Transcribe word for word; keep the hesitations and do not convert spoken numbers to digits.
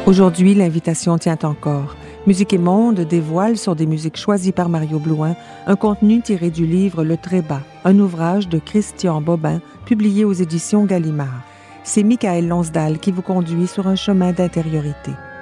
Aujourd'hui, l'invitation tient encore. Musique et Monde dévoile sur des musiques choisies par Mario Blouin un contenu tiré du livre Le Trébat, un ouvrage de Christian Bobin publié aux éditions Gallimard. C'est Michael Lonsdal qui vous conduit sur un chemin d'intériorité.